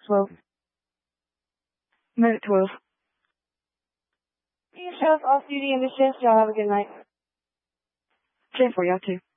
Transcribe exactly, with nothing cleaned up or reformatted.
twelve. Minute twelve. Be yourself off duty in the shift. Y'all have a good night. ten for y'all too.